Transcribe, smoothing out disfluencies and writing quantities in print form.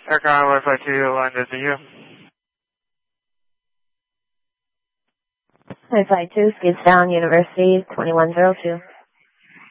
Aircon Wi-Fi 2, line to you. Wi-Fi 2, Skids Down, University, 2102.